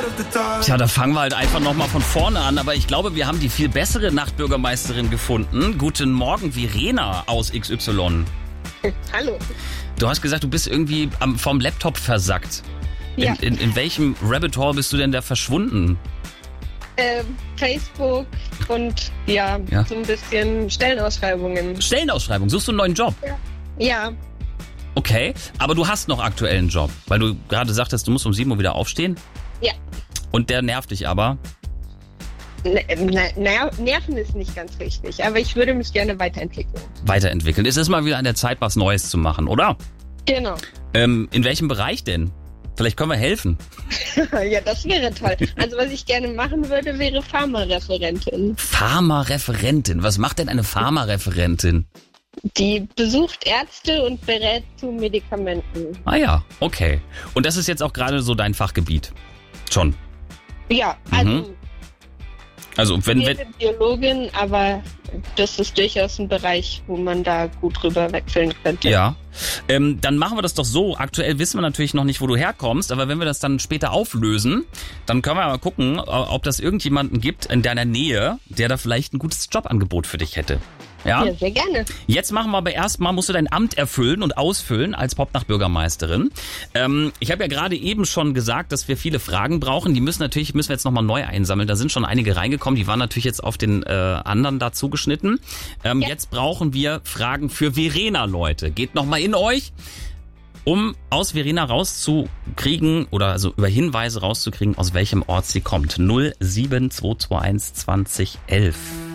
Tja, da fangen wir halt einfach nochmal von vorne an. Aber ich glaube, wir haben die viel bessere Nachtbürgermeisterin gefunden. Guten Morgen, Verena aus XY. Hallo. Du hast gesagt, du bist irgendwie vom Laptop versackt. Ja. In welchem Rabbit Hole bist du denn da verschwunden? Facebook und ja, so ein bisschen Stellenausschreibungen. Stellenausschreibung, suchst du einen neuen Job? Ja. Okay, aber du hast noch aktuell einen Job, weil du gerade sagtest, du musst um 7 Uhr wieder aufstehen? Ja. Und der nervt dich aber? Nerven ist nicht ganz richtig, aber ich würde mich gerne weiterentwickeln. Weiterentwickeln. Es ist mal wieder an der Zeit, was Neues zu machen, oder? Genau. In welchem Bereich denn? Vielleicht können wir helfen. Ja, das wäre toll. Also was ich gerne machen würde, wäre Pharmareferentin. Pharmareferentin? Was macht denn eine Pharmareferentin? Die besucht Ärzte und berät zu Medikamenten. Ah ja, okay. Und das ist jetzt auch gerade so dein Fachgebiet? Schon? Ja, Also wenn ich bin Biologin, aber das ist durchaus ein Bereich, wo man da gut drüber wechseln könnte. Ja, dann machen wir das doch so. Aktuell wissen wir natürlich noch nicht, wo du herkommst, aber wenn wir das dann später auflösen, dann können wir mal gucken, ob das irgendjemanden gibt in deiner Nähe, der da vielleicht ein gutes Jobangebot für dich hätte. Ja, sehr gerne. Jetzt machen wir aber erstmal, musst du dein Amt erfüllen und ausfüllen als Popnacht-Bürgermeisterin. Ich habe ja gerade eben schon gesagt, dass wir viele Fragen brauchen. Die müssen wir jetzt nochmal neu einsammeln. Da sind schon einige reingekommen. Die waren natürlich jetzt auf den anderen da zugeschnitten. Jetzt brauchen wir Fragen für Verena, Leute. Geht nochmal in euch, um aus Verena rauszukriegen oder also über Hinweise rauszukriegen, aus welchem Ort sie kommt. 07221 2011.